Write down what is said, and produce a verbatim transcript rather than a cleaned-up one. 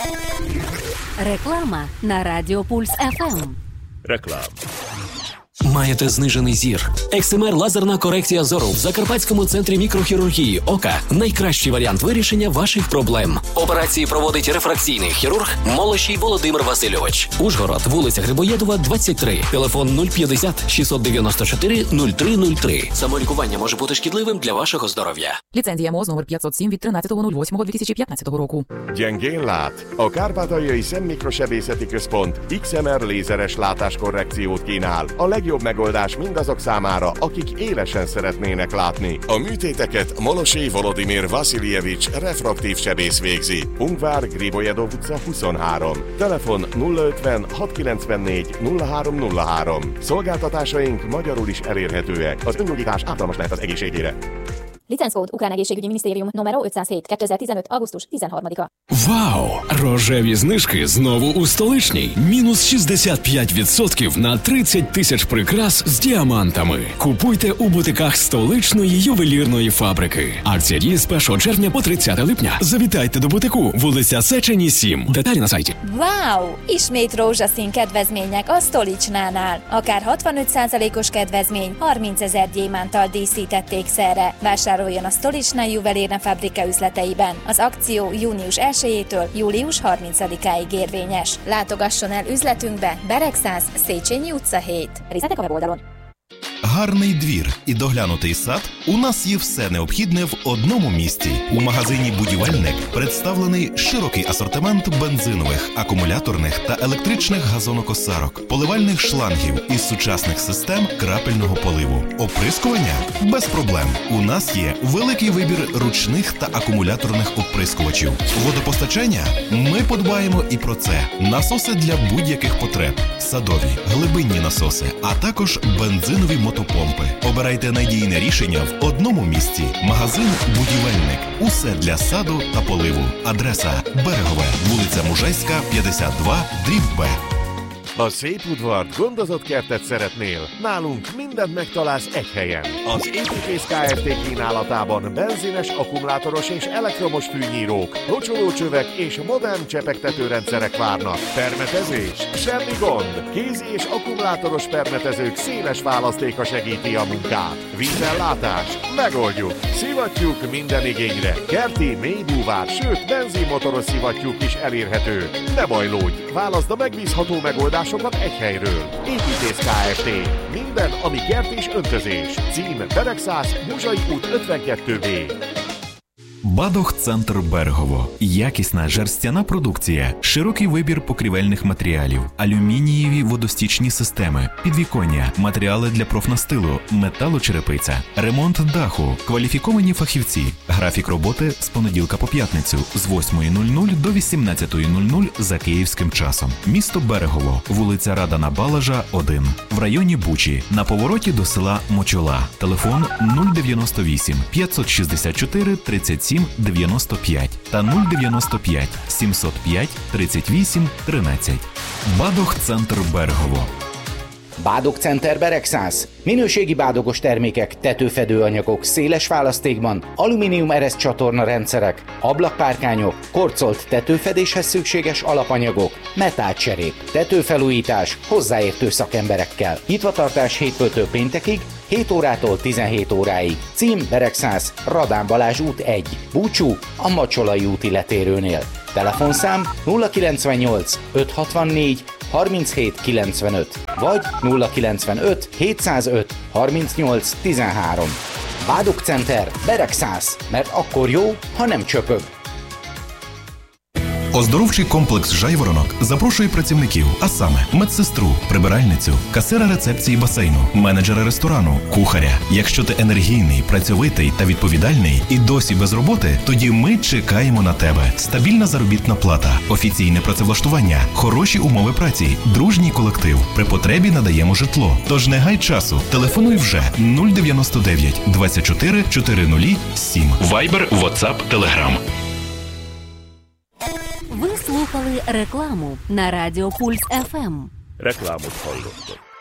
Реклама на Радіо Пульс еф ем. Реклама. Маєте знижений зір? Ексимер лазерна корекція зору в Закарпатському центрі мікрохірургії ока – найкращий варіант вирішення ваших проблем. Операції проводить рефракційний хірург Молощій Володимир Васильович. Ужгород, вулиця Грибоєдова, двадцять три. Телефон нуль п'ятдесят шістсот дев'яносто чотири нуль три нуль три. Самолікування може бути шкідливим для вашого здоров'я. Ліцензія МОЗ номер п'ятсот сім від тринадцятого восьмого дві тисячі п'ятнадцятого року. Gyengén lát? A Kárpátaljai Szemmikrosebészeti Központ iksz em er lézeres látáskorrekciót kínál. A legjobb megoldás mindazok számára, akik élesen szeretnének látni. A műtéteket Molosé Volodimir Vasiljevics refraktív sebész végzi. Ungvár, Gribojedov utca huszonhárom. Telefon nulla ötven hat kilencvennégy nulla három nulla három. Szolgáltatásaink magyarul is elérhetőek. Az öngyógyítás ártalmas lehet az egészségére. Licenckód Ukrán Egészségügyi Minisztérium номер ötszázhét kétezer-tizenöt augusztus tizenharmadika. Вау! Рожеві знижки знову у столичній. Мінус шістдесят п'ять відсотків на тридцять тисяч прикрас з діамантами. Купуйте у бутиках столичної ювелірної фабрики. Акція діє з першого червня по тридцяте липня. Завітайте до бутику, вулиця Сечені, сім. Деталі на сайті. Wow! Ismét rózsaszín kedvezmények a Stolichnánál. Akár hatvanöt százalékos kedvezmény, harmincezer gyémántal díszített ékszerre. Vásároljon a Stolichnán Juvelírna Fabrika üzleteiben. Az akció június elsejétől július harmincadikáig érvényes. Látogasson el üzletünkbe, Beregszász, Széchenyi utca hét. Részletek a weboldalon. Гарний двір і доглянутий сад – у нас є все необхідне в одному місці. У магазині «Будівельник» представлений широкий асортимент бензинових, акумуляторних та електричних газонокосарок, поливальних шлангів із сучасних систем крапельного поливу. Оприскування – без проблем. У нас є великий вибір ручних та акумуляторних оприскувачів. Водопостачання – ми подбаємо і про це. Насоси для будь-яких потреб, садові, глибинні насоси, а також бензинові мотопомпи. Обирайте надійне рішення в одному місці. Магазин «Будівельник». Усе для саду та поливу. Адреса Берегове, вулиця Мужайська, п'ятдесят два, дріб Б. Ha szép udvart, gondozott kertet szeretnél, nálunk mindent megtalálsz egy helyen. Az Építész Kft. Kínálatában benzines, akkumulátoros és elektromos fűnyírók, locsolócsövek és modern csepegtetőrendszerek várnak. Permetezés? Semmi gond! Kézi és akkumulátoros permetezők széles választéka segíti a munkát. Vízellátás? Megoldjuk! Szivattyúk minden igényre. Kerti, mélybúvár, sőt benzinmotoros szivattyúk is elérhető. Ne bajlódj! Válaszd a megbízható megoldásokat egy helyről. Építész Kft. Minden, ami kert és öntözés. Cím Beregszász, Muzsai út ötvenkettő B. Бадох Центр Берегово. Якісна жерстяна продукція, широкий вибір покрівельних матеріалів, алюмінієві водостічні системи, підвіконня, матеріали для профнастилу, металочерепиця, ремонт даху, кваліфіковані фахівці. Графік роботи з понеділка по п'ятницю з восьмої нуль нуль до вісімнадцятої нуль нуль за київським часом. Місто Берегово, вулиця Радана Балажа, один. В районі Бучі, на повороті до села Мочола. Телефон нуль дев'яносто вісім п'ятсот шістдесят чотири тридцять сім дев'яносто п'ять та нуль дев'яносто п'ять сімсот п'ять тридцять вісім тринадцять. Бадох Центр Берегово. Bádog Center Beregszász. Minőségi bádogos termékek, tetőfedőanyagok széles választékban, alumínium ereszt csatorna rendszerek, ablakpárkányok, korcolt tetőfedéshez szükséges alapanyagok, metálcserép, tetőfelújítás hozzáértő szakemberekkel. Nyitvatartás hétfőtől péntekig, hét órától tizenhét óráig. Cím Beregszász, Radán Balázs út egy, búcsú a Macsolai úti letérőnél. Telefonszám nulla kilencvennyolc öt hatvannégy harminchét kilencvenöt vagy nulla kilencvenöt hétszázöt harmincnyolc tizenhárom. Bádog Center, Beregszász, mert akkor jó, ha nem csöpög. Оздоровчий комплекс «Жайворонок» запрошує працівників, а саме медсестру, прибиральницю, касира рецепції басейну, менеджера ресторану, кухаря. Якщо ти енергійний, працьовитий та відповідальний і досі без роботи, тоді ми чекаємо на тебе. Стабільна заробітна плата, офіційне працевлаштування, хороші умови праці, дружній колектив. При потребі надаємо житло. Тож не гай часу. Телефонуй вже нуль дев'яносто дев'ять двадцять чотири чотиридесят сім. Вайбер, Ватсап, Телеграм. Ви слухали рекламу на Радіо Пульс еф ем. Reklámot hallottak.